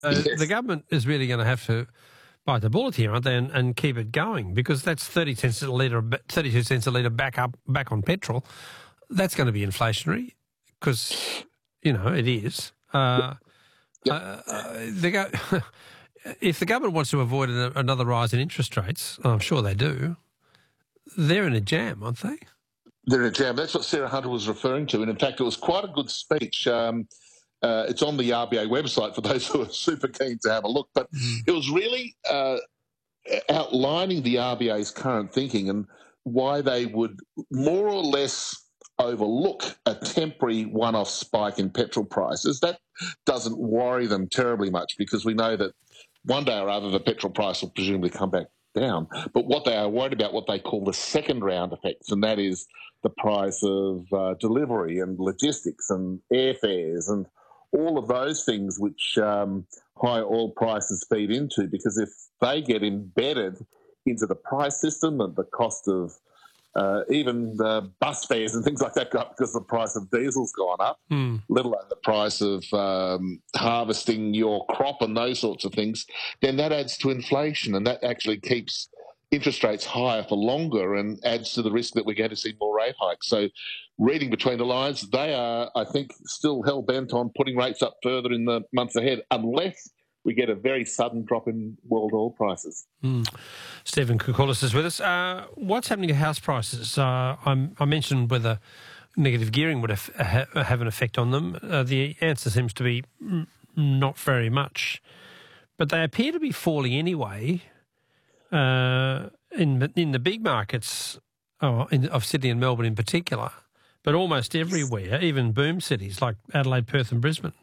The government is really going to have to bite the bullet here, aren't they, and keep it going, because that's 30 cents a litre, 32 cents a litre back on petrol. That's going to be inflationary because, it is. If the government wants to avoid another rise in interest rates, I'm sure they do, they're in a jam, aren't they? They're in a jam. That's what Sarah Hunter was referring to. And in fact, it was quite a good speech. It's on the RBA website for those who are super keen to have a look. But it was really outlining the RBA's current thinking and why they would more or less overlook a temporary one-off spike in petrol prices. That doesn't worry them terribly much because we know that one day or other the petrol price will presumably come back down. But what they are worried about, what they call the second round effects, and that is the price of delivery and logistics and airfares and all of those things which high oil prices feed into, because if they get embedded into the price system and the cost of even bus fares and things like that go up because the price of diesel's gone up, let alone the price of harvesting your crop and those sorts of things, then that adds to inflation, and that actually keeps interest rates higher for longer and adds to the risk that we're going to see more rate hikes. So reading between the lines, they are, I think, still hell-bent on putting rates up further in the months ahead, unless we get a very sudden drop in world oil prices. Stephen Koukoulas is with us. What's happening to house prices? I mentioned whether negative gearing would have an effect on them. The answer seems to be not very much. But they appear to be falling anyway in the big markets of Sydney and Melbourne in particular, but almost everywhere, even boom cities like Adelaide, Perth and Brisbane.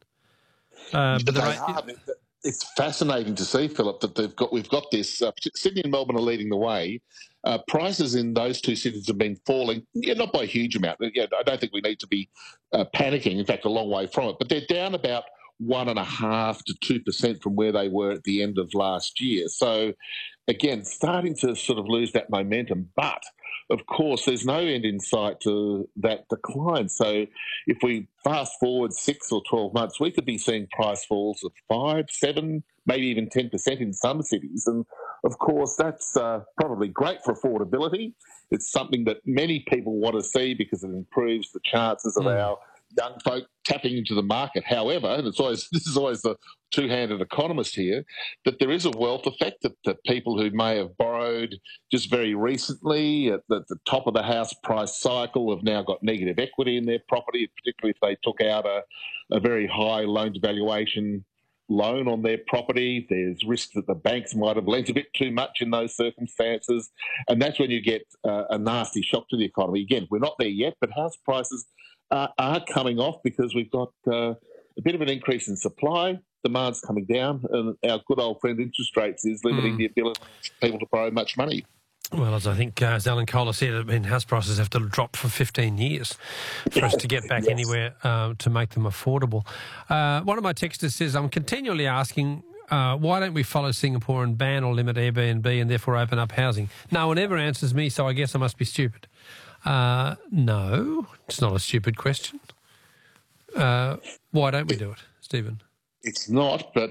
It's fascinating to see, Philip, that we've got this. Sydney and Melbourne are leading the way. Prices in those two cities have been falling, not by a huge amount. I don't think we need to be panicking. In fact, a long way from it. But they're down about 1.5% to 2% from where they were at the end of last year. So, again, starting to sort of lose that momentum. But, of course, there's no end in sight to that decline. So if we fast forward 6 or 12 months, we could be seeing price falls of 5, 7, maybe even 10% in some cities. And, of course, that's probably great for affordability. It's something that many people want to see because it improves the chances of our young folk tapping into the market. However, and this is always the two-handed economist here, that there is a wealth effect that people who may have borrowed just very recently at the top of the house price cycle have now got negative equity in their property, particularly if they took out a very high loan-to-valuation loan on their property. There's risk that the banks might have lent a bit too much in those circumstances, and that's when you get a nasty shock to the economy. Again, we're not there yet, but house prices are coming off because we've got a bit of an increase in supply, demand's coming down, and our good old friend interest rates is limiting the ability of people to borrow much money. Well, as I think as Alan Kohler said, house prices have to drop for 15 years for us to get back anywhere to make them affordable. One of my texters says, I'm continually asking, why don't we follow Singapore and ban or limit Airbnb and therefore open up housing? No one ever answers me, so I guess I must be stupid. No, it's not a stupid question. Why don't we do it, Stephen? It's not, but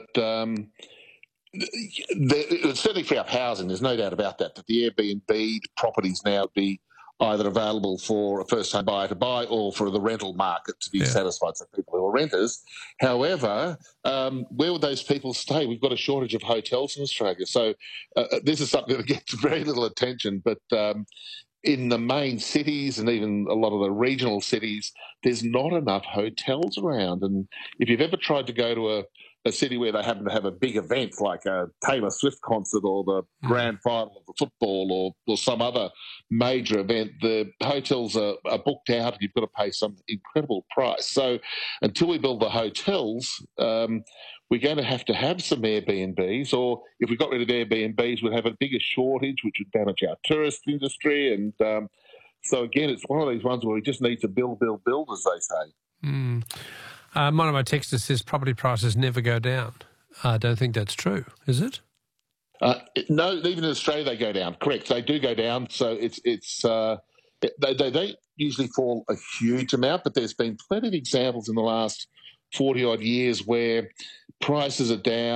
it's certainly free up housing. There's no doubt about that the Airbnb properties now would be either available for a first-time buyer to buy or for the rental market to be satisfied, so people who are renters. However, where would those people stay? We've got a shortage of hotels in Australia. So this is something that gets very little attention, but in the main cities and even a lot of the regional cities, there's not enough hotels around. And if you've ever tried to go to a city where they happen to have a big event like a Taylor Swift concert or the grand final of the football or some other major event, the hotels are booked out and you've got to pay some incredible price. So until we build the hotels, we're going to have some Airbnbs, or if we got rid of Airbnbs, we'd have a bigger shortage, which would damage our tourist industry. And so, again, it's one of these ones where we just need to build, as they say. One of my texters says property prices never go down. I don't think that's true, is it? No, even in Australia they go down. Correct, they do go down. So they don't usually fall a huge amount, but there's been plenty of examples in the last 40-odd years where prices are down